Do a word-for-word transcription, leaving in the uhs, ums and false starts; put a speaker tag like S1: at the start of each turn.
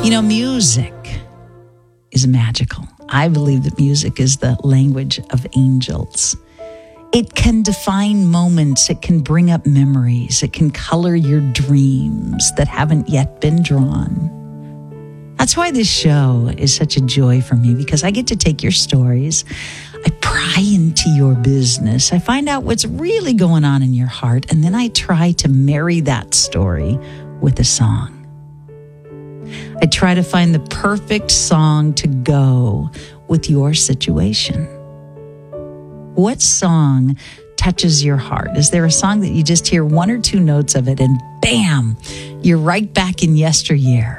S1: You know, music is magical. I believe that music is the language of angels. It can define moments. It can bring up memories. It can color your dreams that haven't yet been drawn. That's why this show is such a joy for me, because I get to take your stories. I pry into your business. I find out what's really going on in your heart, and then I try to marry that story with a song. I try to find the perfect song to go with your situation. What song touches your heart? Is there a song that you just hear one or two notes of it and bam, you're right back in yesteryear?